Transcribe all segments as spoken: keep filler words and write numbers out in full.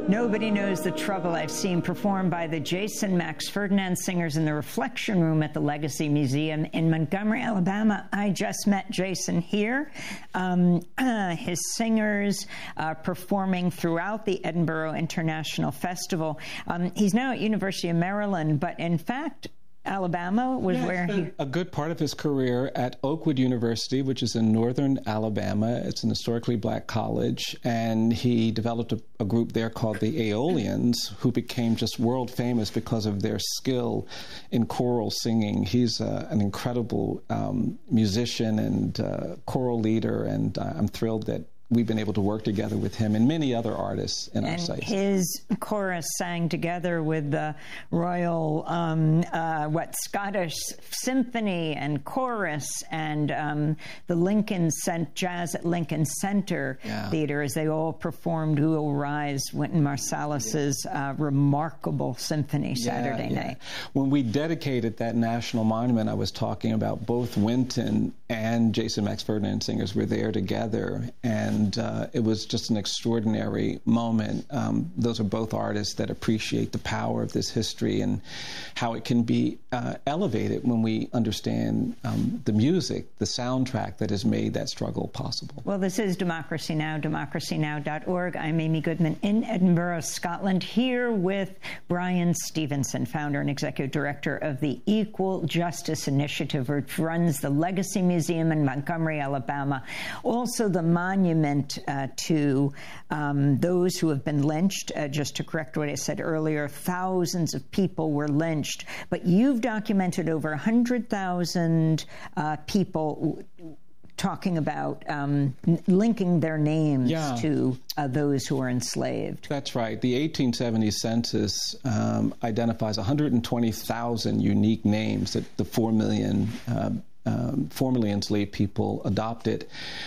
Nobody Knows the Trouble I've Seen, performed by the Jason Max Ferdinand Singers in the Reflection Room at the Legacy Museum in Montgomery, Alabama. I just met Jason here. Um, uh, his singers uh, performing throughout the Edinburgh International Festival. Um, he's now at University of Maryland, but in fact, Alabama was yeah, where he... A good part of his career at Oakwood University, which is in northern Alabama. It's an historically black college, and he developed a, a group there called the Aeolians, who became just world famous because of their skill in choral singing. He's uh, an incredible um, musician and uh, choral leader, and uh, I'm thrilled that we've been able to work together with him and many other artists in and our sites. His chorus sang together with the Royal, um, uh, what, Scottish Symphony and Chorus and um, the Lincoln Cent Jazz at Lincoln Center yeah. Theater, as they all performed Who Will Rise, Wynton Marsalis's uh, remarkable symphony Saturday yeah, yeah. night. When we dedicated that national monument, I was talking about both Wynton and Jason Max Ferdinand Singers were there together, and And uh, it was just an extraordinary moment. Um, those are both artists that appreciate the power of this history and how it can be uh, elevated when we understand um, the music, the soundtrack that has made that struggle possible. Well, this is Democracy Now!, democracy now dot org. I'm Amy Goodman in Edinburgh, Scotland, here with Brian Stevenson, founder and executive director of the Equal Justice Initiative, which runs the Legacy Museum in Montgomery, Alabama. Also, the monument Uh, to um, those who have been lynched. Uh, just to correct what I said earlier, thousands of people were lynched, but you've documented over one hundred thousand uh, people talking about um, linking their names yeah. to uh, those who were enslaved. That's right. The eighteen seventy census um, identifies one hundred twenty thousand unique names that the four million uh, Um, formerly enslaved people adopted,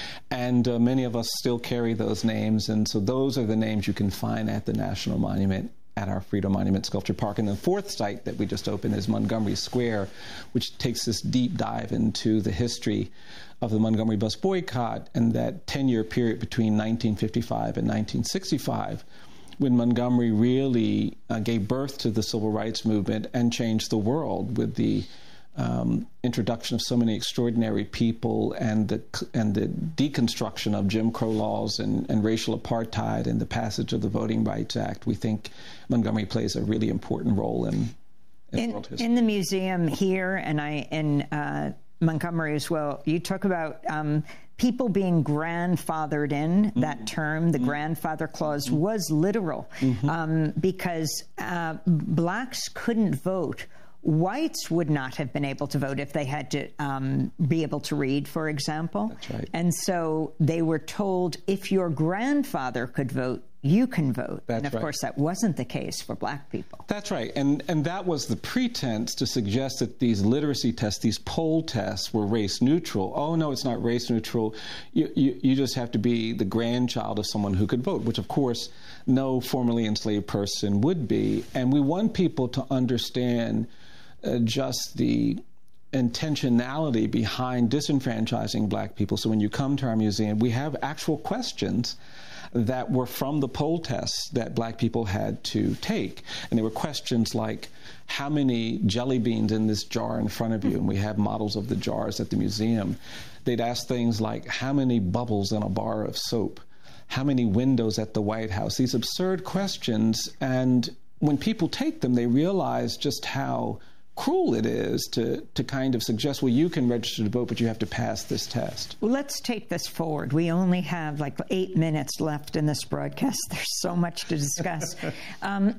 and uh, many of us still carry those names, and so those are the names you can find at the National Monument at our Freedom Monument Sculpture Park. And the fourth site that we just opened is Montgomery Square, which takes this deep dive into the history of the Montgomery bus boycott and that ten-year period between nineteen fifty-five and nineteen sixty-five, when Montgomery really uh, gave birth to the civil rights movement and changed the world with the Um, introduction of so many extraordinary people and the and the deconstruction of Jim Crow laws and, and racial apartheid and the passage of the Voting Rights Act. We think Montgomery plays a really important role in, in, in world history. In the museum here, and I in uh, Montgomery as well, you talk about um, people being grandfathered in. Mm-hmm. That term, the mm-hmm. grandfather clause, mm-hmm. was literal mm-hmm. um, because uh, blacks couldn't vote. Whites would not have been able to vote if they had to um, be able to read, for example. That's right. And so they were told, if your grandfather could vote, you can vote. That's and of right. course, that wasn't the case for black people. That's right. And and that was the pretense to suggest that these literacy tests, these poll tests, were race neutral. Oh, no, it's not race neutral. You, you, you just have to be the grandchild of someone who could vote, which, of course, no formerly enslaved person would be. And we want people to understand Uh, just the intentionality behind disenfranchising black people. So when you come to our museum, we have actual questions that were from the poll tests that black people had to take. And they were questions like, how many jelly beans in this jar in front of you? And we have models of the jars at the museum. They'd ask things like, how many bubbles in a bar of soap? How many windows at the White House? These absurd questions. And when people take them, they realize just how cruel it is to, to kind of suggest, well, you can register to vote, but you have to pass this test. Well, let's take this forward. We only have like eight minutes left in this broadcast. There's so much to discuss. um,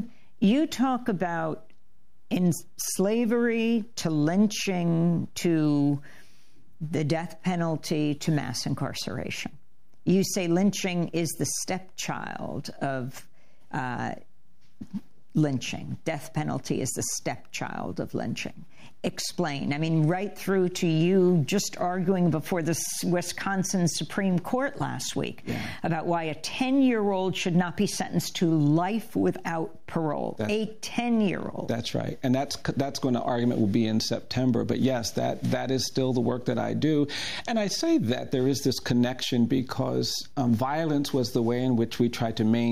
you talk about in slavery to lynching to the death penalty to mass incarceration. You say lynching is the stepchild of uh, lynching. Death penalty is the stepchild of lynching. Explain. I mean, right through to you just arguing before the Wisconsin Supreme Court last week yeah. about why a ten-year-old should not be sentenced to life without parole. That's, a ten-year-old. That's right. And that's that's going to argument will be in September. But yes, that that is still the work that I do. And I say that there is this connection because um, violence was the way in which we tried to maintain